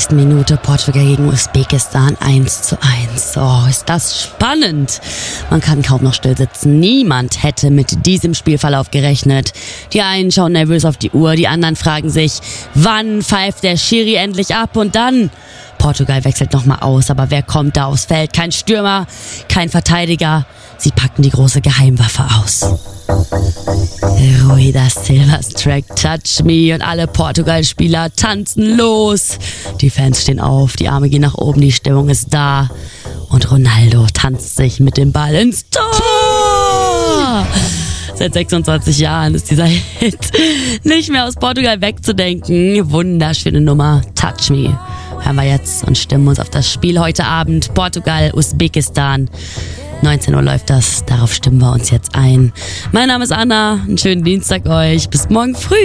20. Minute Portugal gegen Usbekistan 1:1. Oh, ist das spannend. Man kann kaum noch still sitzen. Niemand hätte mit diesem Spielverlauf gerechnet. Die einen schauen nervös auf die Uhr, die anderen fragen sich, wann pfeift der Schiri endlich ab? Und dann, Portugal wechselt nochmal aus, aber wer kommt da aufs Feld? Kein Stürmer, kein Verteidiger. Sie packen die große Geheimwaffe aus. Rui da Silvas Track Touch Me und alle Portugal-Spieler tanzen los. Die Fans stehen auf, die Arme gehen nach oben, die Stimmung ist da. Und Ronaldo tanzt sich mit dem Ball ins Tor! Seit 26 Jahren ist dieser Hit nicht mehr aus Portugal wegzudenken. Wunderschöne Nummer, Touch Me. Hören wir jetzt und stimmen uns auf das Spiel heute Abend. Portugal, Usbekistan. 19 Uhr läuft das, darauf stimmen wir uns jetzt ein. Mein Name ist Anna, einen schönen Dienstag euch, bis morgen früh.